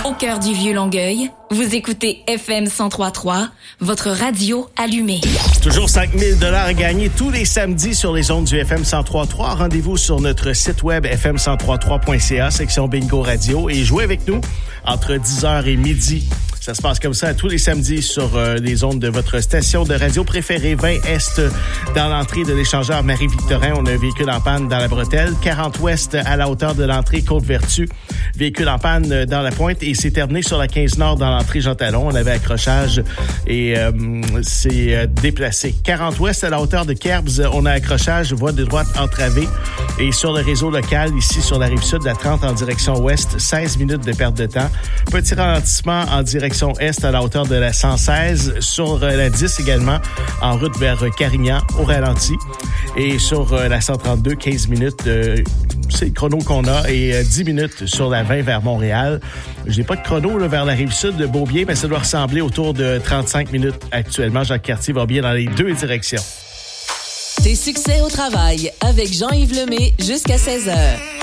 au cœur du Vieux-Longueuil, vous écoutez FM 103.3, votre radio allumée. Toujours 5 000 $ à gagner tous les samedis sur les ondes du FM 103.3. Rendez-vous sur notre site web fm1033.ca, section Bingo Radio, et jouez avec nous entre 10h et midi. Ça se passe comme ça tous les samedis sur les ondes de votre station de radio préférée. 20 Est dans l'entrée de l'échangeur Marie-Victorin. On a un véhicule en panne dans la bretelle. 40 Ouest à la hauteur de l'entrée Côte-Vertu. Véhicule en panne dans la pointe. Et c'est terminé sur la 15 Nord dans l'entrée Jean-Talon. On avait accrochage et c'est déplacé. 40 Ouest à la hauteur de Kerbs. On a accrochage, voie de droite entravée. Et sur le réseau local, ici sur la Rive-Sud, la 30 en direction ouest, 16 minutes de perte de temps. Petit ralentissement en direction est à la hauteur de la 116, sur la 10 également, en route vers Carignan, au ralenti. Et sur la 132, 15 minutes, c'est le chrono qu'on a, et 10 minutes sur la 20 vers Montréal. J'ai pas de chrono là, vers la Rive-Sud de Beaubien, mais ça doit ressembler autour de 35 minutes actuellement. Jacques Cartier va bien dans les deux directions. Tes succès au travail avec Jean-Yves Lemay jusqu'à 16h.